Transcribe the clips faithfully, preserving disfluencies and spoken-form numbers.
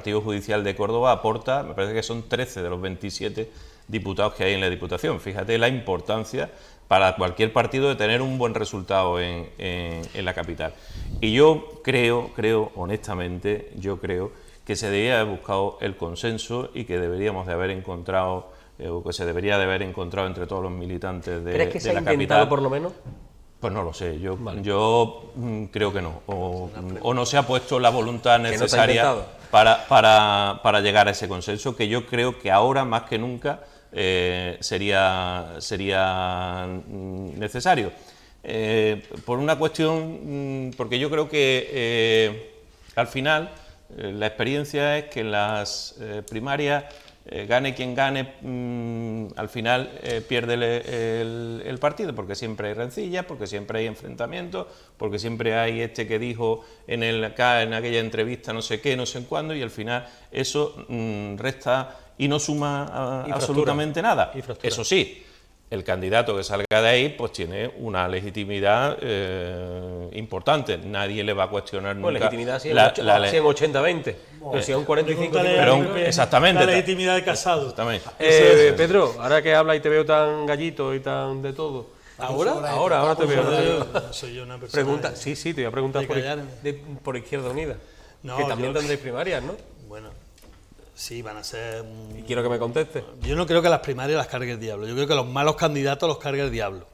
partido judicial de Córdoba aporta, me parece que son trece de los veintisiete diputados que hay en la Diputación. Fíjate la importancia para cualquier partido de tener un buen resultado en, en, en la capital. Y yo creo, creo, honestamente, yo creo que se debería haber buscado el consenso y que deberíamos de haber encontrado, eh, o que se debería de haber encontrado entre todos los militantes de, ¿Crees que de se la ha capital. intentado por lo menos? Pues no lo sé, yo, vale. yo mm, creo que no, o, o no se ha puesto la voluntad necesaria no para, para, para llegar a ese consenso, que yo creo que ahora más que nunca eh, sería, sería necesario. Eh, por una cuestión, porque yo creo que eh, al final eh, la experiencia es que en las eh, primarias, Eh, gane quien gane, mmm, al final eh, pierde el, el, el partido, porque siempre hay rencillas, porque siempre hay enfrentamientos, porque siempre hay este que dijo en, el, acá, en aquella entrevista no sé qué, no sé en cuándo, y al final eso mmm, resta y no suma a, absolutamente nada. Eso sí, el candidato que salga de ahí pues tiene una legitimidad eh, importante, nadie le va a cuestionar nunca. Bueno, legitimidad si en ochenta veinte, pero si a un cuarenta y cinco... Pero, exactamente. La legitimidad de Casado. Exactamente. Eh, Pedro, ahora que habla y te veo tan gallito y tan de todo... ¿Ahora? Ahora, ahora te veo. No soy yo una persona... Pregunta, sí, sí, te voy a preguntar por, de, por Izquierda Unida, no, que también yo... tendréis primarias, ¿no? Bueno... Sí, van a ser... Y quiero que me conteste. Yo no creo que las primarias las cargue el diablo. Yo creo que los malos candidatos los cargue el diablo.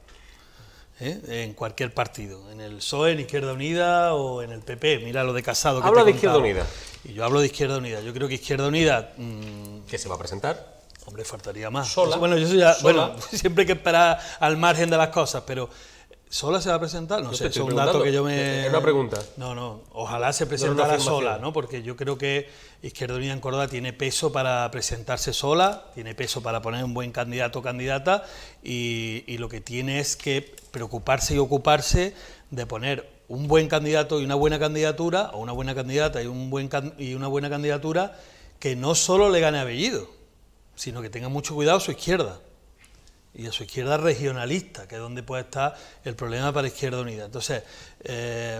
¿Eh? En cualquier partido. En el P S O E, en Izquierda Unida o en el P P. Mira lo de Casado. Que habla te de Izquierda Unida. Y yo hablo de Izquierda Unida. Yo creo que Izquierda Unida... Mmm, ¿qué se va a presentar? Hombre, faltaría más. ¿Sola? Bueno, yo ya, ¿Sola? Bueno, siempre hay que esperar al margen de las cosas, pero... ¿Sola se va a presentar? No, no sé, es un dato que yo me... Es una pregunta. No, no, ojalá se presentara sola, ¿no? Porque yo creo que Izquierda Unida en Córdoba tiene peso para presentarse sola, tiene peso para poner un buen candidato o candidata, y, y lo que tiene es que preocuparse y ocuparse de poner un buen candidato y una buena candidatura, o una buena candidata y, un buen y una buena candidatura, que no solo le gane a Bellido, sino que tenga mucho cuidado a su izquierda. Y a su izquierda regionalista, que es donde puede estar el problema para Izquierda Unida. Entonces, eh,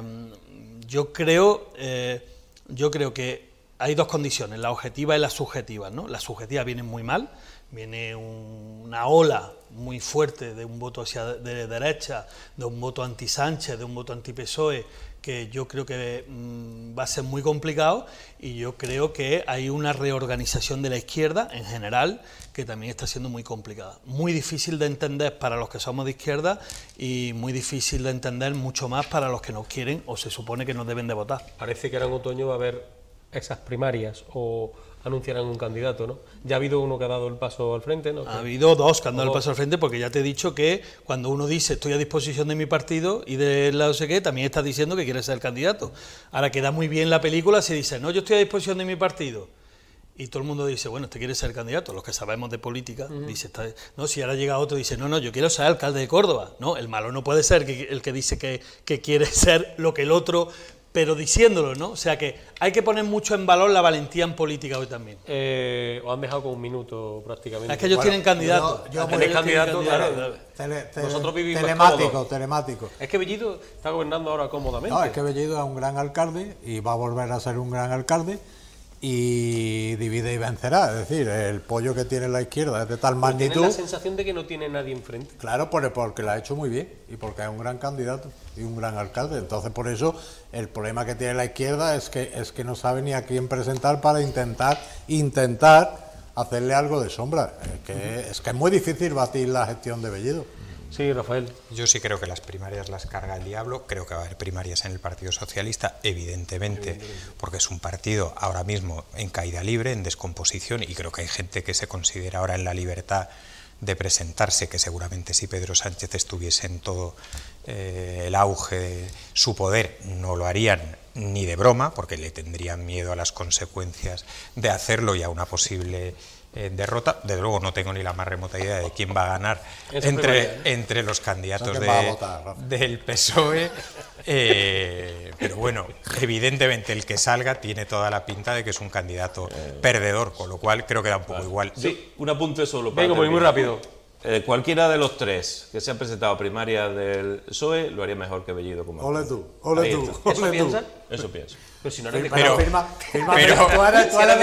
yo creo eh, yo creo que hay dos condiciones, la objetiva y la subjetiva, ¿no? La subjetiva viene muy mal, viene un, una ola muy fuerte de un voto hacia de derecha, de un voto anti-Sánchez, de un voto anti-P S O E, que yo creo que mmm, va a ser muy complicado, y yo creo que hay una reorganización de la izquierda en general que también está siendo muy complicada. Muy difícil de entender para los que somos de izquierda y muy difícil de entender mucho más para los que no quieren o se supone que no deben de votar. Parece que ahora en otoño va a haber esas primarias o anunciarán un candidato, ¿no? Ya ha habido uno que ha dado el paso al frente, ¿no? Ha habido dos que han dado el paso al frente, porque ya te he dicho que cuando uno dice estoy a disposición de mi partido y de la no sé qué, también está diciendo que quiere ser candidato. Ahora queda muy bien la película si dice, no, yo estoy a disposición de mi partido. Y todo el mundo dice, bueno, este quiere ser candidato, los que sabemos de política, uh-huh. dice, está, no, si ahora llega otro y dice, no, no, yo quiero ser alcalde de Córdoba. No, el malo no puede ser que, el que dice que, que quiere ser lo que el otro, pero diciéndolo, ¿no? O sea que hay que poner mucho en valor la valentía en política hoy también. Eh, os han dejado con un minuto prácticamente. Es que ellos bueno, tienen candidatos. Yo, yo ¿Tenéis candidatos? Claro. Tele, tele, Vosotros vivís telemático, telemático. Es que Bellido está gobernando ahora cómodamente. No, es que Bellido es un gran alcalde y va a volver a ser un gran alcalde. Y divide y vencerá, es decir, el pollo que tiene la izquierda es de tal magnitud... ¿Tienes la sensación de que no tiene nadie enfrente? Claro, porque lo ha hecho muy bien y porque es un gran candidato y un gran alcalde. Entonces, por eso, el problema que tiene la izquierda es que es que no sabe ni a quién presentar para intentar intentar hacerle algo de sombra. Es que, es que es muy difícil batir la gestión de Bellido. Sí, Rafael. Yo sí creo que las primarias las carga el diablo, creo que va a haber primarias en el Partido Socialista, evidentemente, evidentemente, porque es un partido ahora mismo en caída libre, en descomposición, y creo que hay gente que se considera ahora en la libertad de presentarse, que seguramente si Pedro Sánchez estuviese en todo eh, el auge de su poder, no lo harían ni de broma, porque le tendrían miedo a las consecuencias de hacerlo y a una posible... Eh, derrota. Desde luego no tengo ni la más remota idea de quién va a ganar entre, entre los candidatos de, votar, del P S O E, eh, pero bueno, evidentemente el que salga tiene toda la pinta de que es un candidato eh, perdedor, con lo cual creo que da un poco igual. Sí, un apunte solo. Vengo muy, muy rápido. Eh, cualquiera de los tres que se han presentado a primarias del P S O E lo haría mejor que Bellido. Como ole tú, ole tú. ¿Eso piensas? Eso pienso. Pero si no eres de pero, firma, firma, pero, tú eres, tú eres